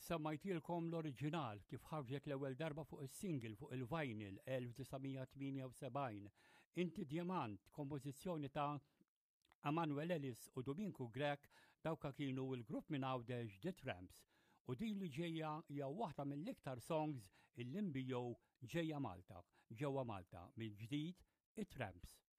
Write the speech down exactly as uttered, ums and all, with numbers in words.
Semmajtilkom l-oriġinal kif ħarġet l-ewwel darba fuq is-single fuq il-vinyl elf-tisgħomija tminja u sebgħin. Inti Djamant, kompożizzjoni ta' Emanuel Ellis u Dominku Grek, dawka kienu l-grupp minn Għawdex The Tramps. U din li ġejja hija waħda mill-iktar songs illi nbijow ġejja Malta, ġewwa Malta, mill-ġdid it-Tramps.